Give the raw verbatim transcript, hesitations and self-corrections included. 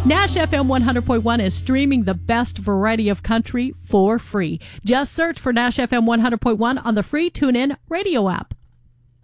Nash F M one hundred point one is streaming the best variety of country for free. Just search for Nash F M one hundred point one on the free TuneIn radio app.